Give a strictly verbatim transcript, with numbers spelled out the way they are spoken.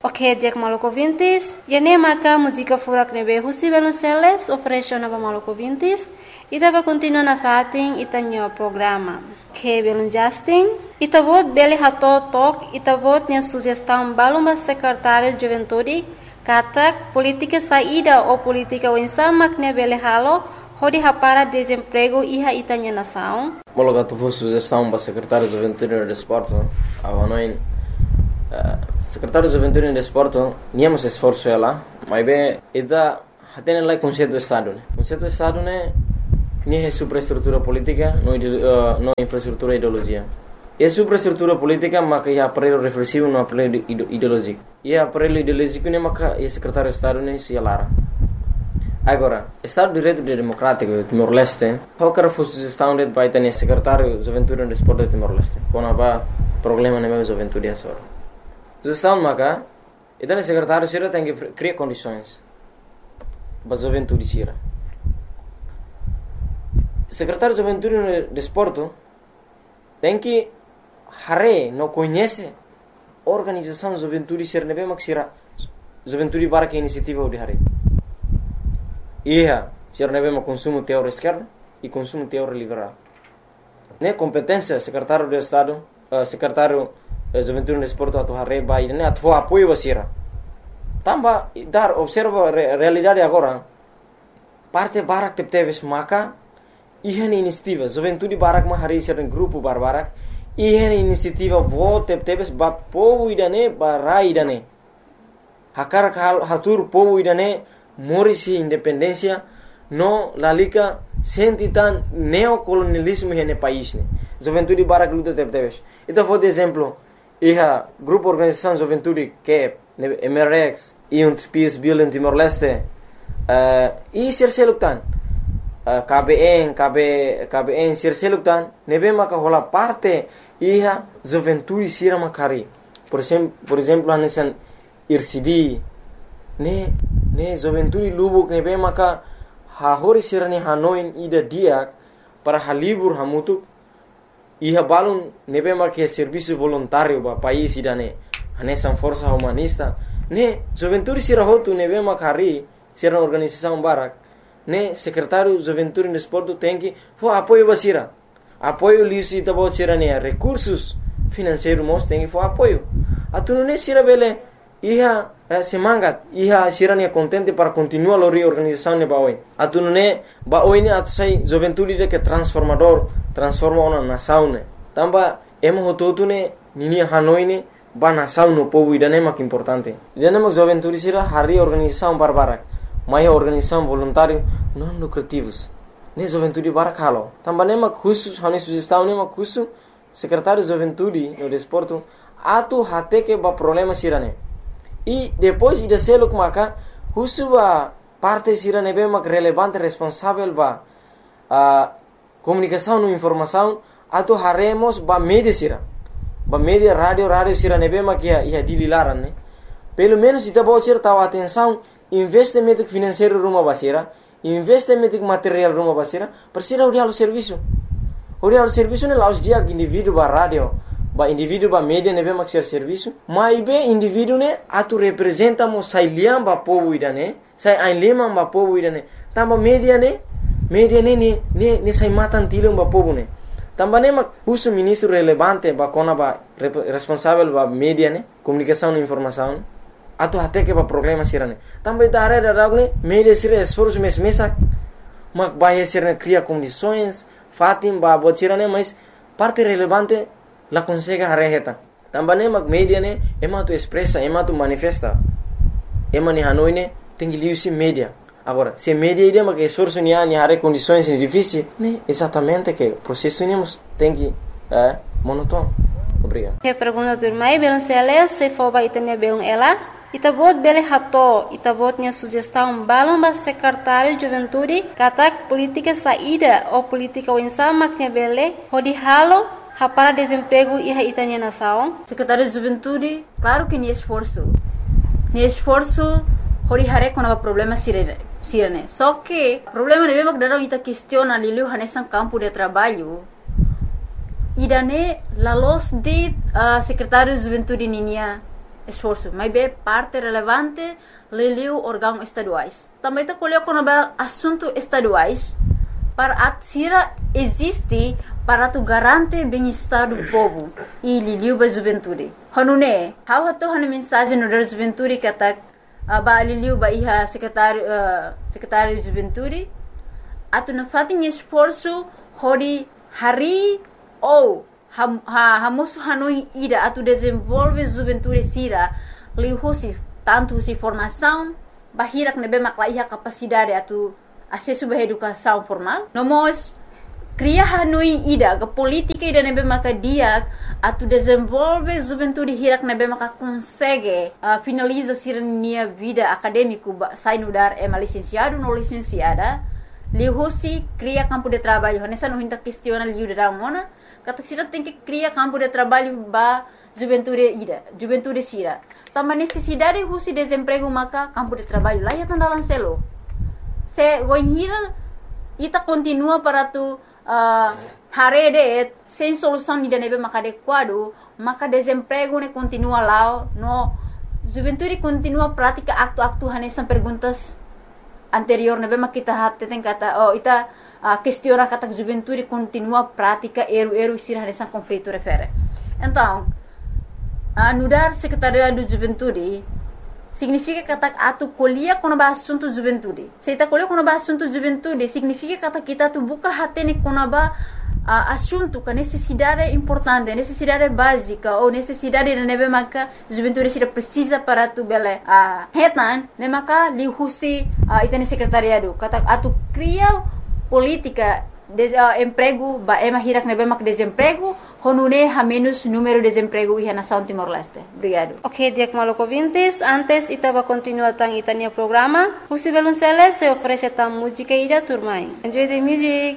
Ok, dia Maluco Vintes, e nem maca música furak nebe husi Velonceles ofereceu nova Maluco Vintes e dava continua na fatin e tanho programa. Que Velon Justin, e tabot bele hato tok e tabot nia sugestão baluma secretário de juventude katak política saída ou política wensamak ne bele halo hodi hapara desemprego iha itanya nação. Mologa tu sugestão para secretário de juventude e desporto, avanoin secretário de juventude e desporto, niamos esforço ela, mas bem, ida hatene lá conceito do estado, né? Conceito do estado né, nem é superestrutura política, não uh, não infraestrutura ideologia. É superestrutura política, mas que é aparelho reflexivo, não aparelho ideológico. E aparelho ideológico né, mas que é secretário de estado né, se alara. Agora, Estado de Direito Democrático Timor-Leste, qualquer sugestão de vai ter secretário de juventude e desporto de Timor-Leste, quando há problema na mesma juventude é só. Sugestão maka, então o secretário sira tem que criar condições para a juventude sira. Secretário de juventude e desporto tem que hare não conhece organização de juventude sira nebe mak sira juventude para que iniciativa de hare. Ia sira nebe mak consumo teor esquerda e consumo teor liberal. Ne competência secretário de estado, uh, secretário juventude no desporto atau hari bayi ini atau apoio basira. Tambah dar observa re, realidade agora. Parte barak tep teves maka ihan inisiativa juventude barak ma hari sering grupo barbarak ihan inisiativa vo tep teves ba povo idane barai idane. Hakar hal hatur povo idane morisi independência no lalika sentitan neocolonialismo hene país ne. Juventude barak luta tep teves. Itu for exemplo Iha grupo organização juventude que é M R X e um Peace Building Timor-Leste uh, e serseluktan uh, K B N K B K B N serseluktan nebe maka hola parte iha juventude sira makari por exemplo por exemplo anesan I R C D ne ne juventude lubuk nebe maka ha hori sira ni hanoin ida dia para halibur hamutuk Iha balun nebe ma que serviço voluntário ba país idane anesan força humanista ne juventude sira hotu nebe ma kari sira organização barak ne secretário juventude e desporto tem que fo apoio basira apoio lisi tabo sira ne recursos financeiros mos tem que fo apoio atunu ne sira bele iha eh, semangat iha sira ne contente para continuar a reorganização ne baoi atunu ne baoi ne atu sai juventude de que transformador transforma uma nação ne tamba emo hototu ne nini hanoi ne ba nação no povo idane mak importante idane mak juventude sira hari organização barbarak mai organização voluntário não lucrativos ne juventude barak halo tamba ne mak khusus hani sugestão ne mak khusus secretário de juventude no desporto atu hate que ba problema sira ne e depois ida seluk maka khusus ba parte sira ne be mak relevante responsável ba a comunicação e informação atau haremos ba media sira ba media rádio rádio sira nebe makia ia dililaran ne pelo menos ita bocir tahu atenção investimento financeiro rumah basira investimento material rumah basira persira uri halu serviço uri halu serviço ne laus dia indivíduo ba rádio ba indivíduo ba media nebe mak ser serviço mai be indivíduo ne atu representa mo sai liam ba povo idane sai ai lema ba povo idane tamba media ne media ne ne ne ne sai matan tilung ba povo ne tamba ne mak usu ministro relevante ba kona ba responsável ba media ne comunicação e informação atu hate que ba problema sirane tamba ita are da ne media sira esforço mes mesak mak ba sirane cria condições fatim ba botirane mas parte relevante la consegue hareheta tamba ne mak media ne ema tu expressa ema tu manifesta ema ni hanoi ne tengi liusi media. Agora, se media ideia que esforço ni ani hare condições difíceis, né? Exatamente que o processo nemos tem que é monótono. Obrigado. Que pergunta do irmão Belon Celes se for ba itanya Belon ela, itabot bele hato, itabot nya sugestão balon ba secretário de juventude, katak política saída ou política winsama nya bele, hodi halo para desemprego e itanya nação. Secretário de juventude, claro que ni esforço. Ni esforço hori hare kona problema sirene. Sirene. Só que o problema é que darão ita questiona liliu hanesan campo de trabalho. Idane la los de uh, secretário de juventude ninia esforço, mas é parte relevante liliu órgãos estaduais. Também está colhendo quando é assunto estaduais para a Sira existe para tu garantir bem-estar do povo e liliu ba juventude. Hanune, how hato hanu mensagem no da juventude que tá ba liliu ba iha secretário uh, secretário de juventude atu na fatin esforço hori hari ou ha ha hamusu hanui ida atu desenvolve juventude Sira liu husi tanto si formação bahirak nebe makla iha capacidade atu acesso à educação formal. Nós cria hanui ida ke política ida nebe maka dia atu desenvolve juventude hirak nebe maka consegue uh, finaliza sirnia vida acadêmico sai no dar é licenciado no licenciada lihusi cria campo de trabalho nessa não hinta questiona liu de mona kata sira tem que cria campo de trabalho ba juventude ida juventude sira também necessidade husi desemprego maka campo de trabalho lá ya tandalan selo se wanhira ita continua para tu uh, harede sem solução ida nebe maka adequado maka desemprego ne continua lá no juventude continua prática acto-acto hanesan perguntas anterior nebe maka kita hatte tem kata oh ita uh, questiona kata juventude continua prática eru-eru sira hanesan conflito refere então uh, nudar secretariado de juventude significa kata atu colhia quando ba assunto juventude. Se ita colhia quando ba assunto juventude, significa kata kita tu buka hatene quando ba uh, assunto com necessidade importante, necessidade básica ou necessidade de nebe maka juventude sira precisa para tu bele a uh, hetan, ne maka li husi uh, itane secretariado. Kata atu cria política de uh, emprego ba ema hirak nebe mak desemprego honune ha menos número de desemprego e nação Timor-Leste. Obrigado. Ok, Diak Maloko Vintes, antes itaba continua tang itania programa. Husi Belunceles se oferece tang música ida turmai. Enjoy the music.